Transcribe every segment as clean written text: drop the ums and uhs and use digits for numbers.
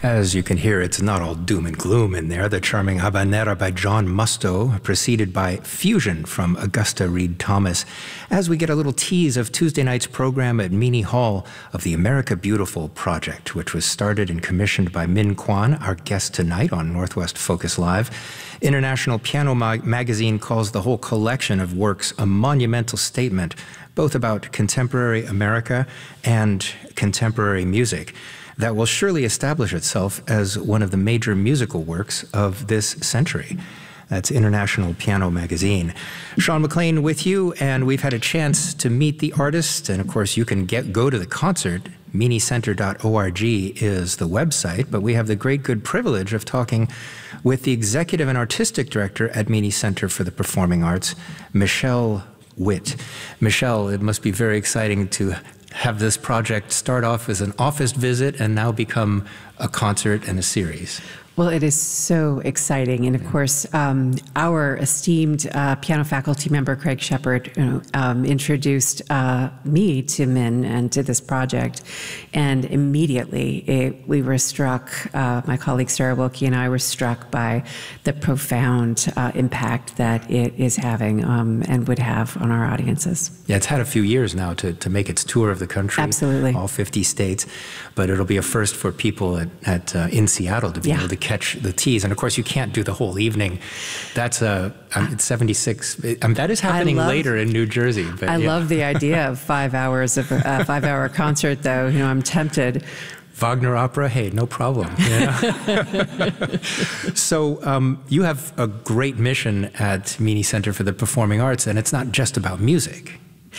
As you can hear, it's not all doom and gloom in there. The charming Habanera by John Musto, preceded by Fusion from Augusta Reed Thomas, as we get a little tease of Tuesday night's program at Meany Hall of the America Beautiful Project, which was started and commissioned by Min Kwan, our guest tonight on Northwest Focus Live. International Piano Magazine calls the whole collection of works a monumental statement, both about contemporary America and contemporary music, that will surely establish itself as one of the major musical works of this century. That's International Piano Magazine. Sean McLean with you, and we've had a chance to meet the artist, and of course you can go to the concert. meanycenter.org is the website, but we have the great good privilege of talking with the executive and artistic director at Meany Center for the Performing Arts, Michelle Witt. Michelle, it must be very exciting to have this project start off as an office visit and now become a concert and a series. Well, it is so exciting. And of course, our esteemed piano faculty member, Craig Shepard, introduced me to Min and to this project. And immediately we were struck, my colleague Sarah Wilkie and I were struck by the profound impact that it is having and would have on our audiences. Yeah, it's had a few years now to make its tour of the country. Absolutely. All 50 states. But it'll be a first for people in Seattle to be able to catch the tease. And of course, you can't do the whole evening. That's it's 76. That is happening later in New Jersey. But I love the idea of 5 hours of a 5-hour concert, though. You know, I'm tempted. Wagner opera, hey, no problem. Yeah. So you have a great mission at Meany Center for the Performing Arts, and it's not just about music.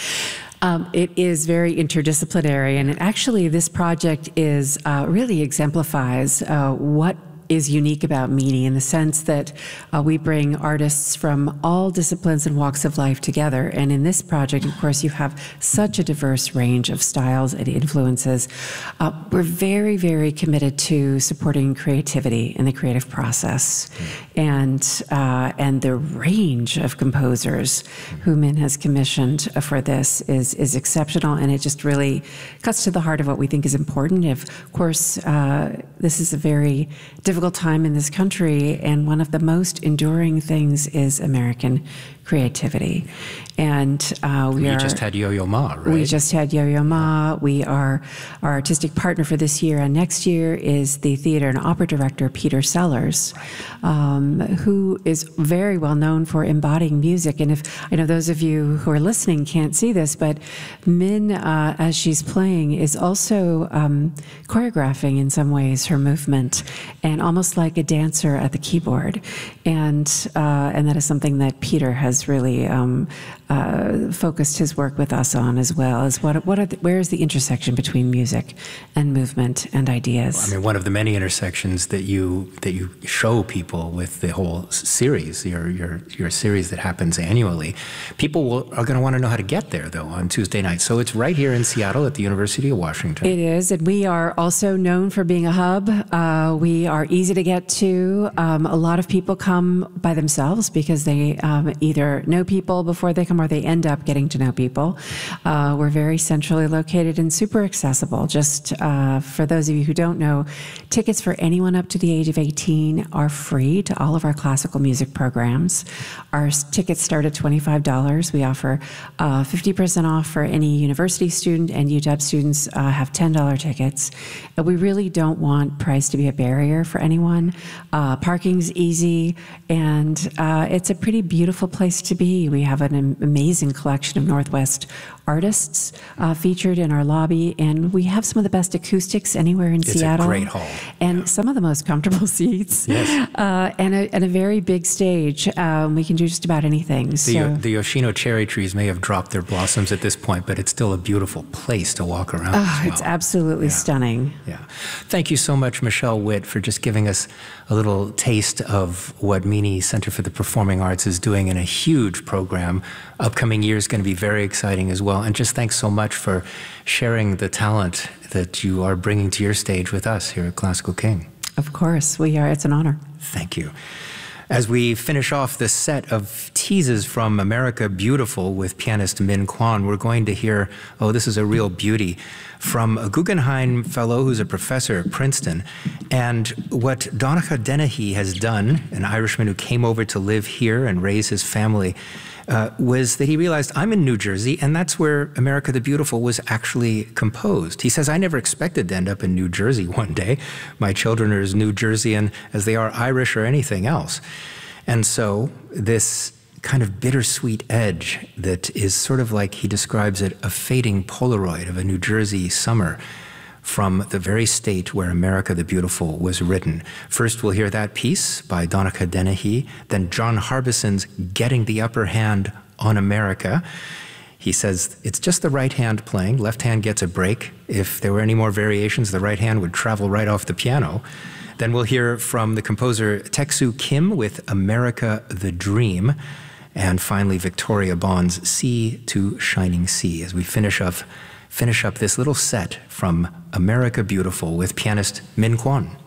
It is very interdisciplinary, and actually this project is really exemplifies what is unique about Meany in the sense that we bring artists from all disciplines and walks of life together. And in this project, of course, you have such a diverse range of styles and influences. We're very, very committed to supporting creativity in the creative process. And the range of composers who Min has commissioned for this is exceptional, and it just really cuts to the heart of what we think is important. Of course, this is a very difficult time in this country, and one of the most enduring things is American creativity. And we just had Yo-Yo Ma, right? We just had Yo-Yo Ma. Our artistic partner for this year and next year is the theater and opera director Peter Sellers, who is very well known for embodying music. And if I know those of you who are listening can't see this, but Min, as she's playing, is also choreographing in some ways her movement, and almost like a dancer at the keyboard. And that is something that Peter has really focused his work with us on, as well as where is the intersection between music and movement and ideas. Well, I mean, one of the many intersections that you show people with the whole series, your series that happens annually. People are going to want to know how to get there, though, on Tuesday night. So it's right here in Seattle at the University of Washington. It is, and we are also known for being a hub. We are easy to get to. A lot of people come by themselves because they either know people before they come or they end up getting to know people. We're very centrally located and super accessible. Just for those of you who don't know, tickets for anyone up to the age of 18 are free to all of our classical music programs. Our tickets start at $25. We offer 50% off for any university student, and UW students have $10 tickets. We really don't want price to be a barrier for anyone. Parking's easy, and it's a pretty beautiful place to be. We have an amazing collection of Northwest artists featured in our lobby, and we have some of the best acoustics anywhere in Seattle. It's a great hall. And some of the most comfortable seats. Yes. And a very big stage. We can do just about anything. The Yoshino cherry trees may have dropped their blossoms at this point, but it's still a beautiful place to walk around as well. It's absolutely stunning. Yeah. Thank you so much, Michelle Witt, for just giving us a little taste of what Meany Center for the Performing Arts is doing in a huge program. Upcoming year is going to be very exciting as well. And just thanks so much for sharing the talent that you are bringing to your stage with us here at Classical King. Of course, we are. It's an honor. Thank you. As we finish off this set of teases from America Beautiful with pianist Min Kwon. We're going to hear, oh, this is a real beauty, from a Guggenheim fellow who's a professor at Princeton. And what Donncha Dennehy has done, an Irishman who came over to live here and raise his family, was that he realized, I'm in New Jersey, and that's where America the Beautiful was actually composed. He says, I never expected to end up in New Jersey one day. My children are as New Jerseyan as they are Irish or anything else. And so this kind of bittersweet edge that is sort of like, he describes it, a fading Polaroid of a New Jersey summer from the very state where America the Beautiful was written. First, we'll hear that piece by Donncha Dennehy, then John Harbison's Getting the Upper Hand on America. He says it's just the right hand playing, left hand gets a break. If there were any more variations, the right hand would travel right off the piano. Then we'll hear from the composer Taek-Soo Kim with America the Dream. And finally, Victoria Bond's Sea to Shining Sea, as we finish up this little set from America Beautiful with pianist Min Kwon.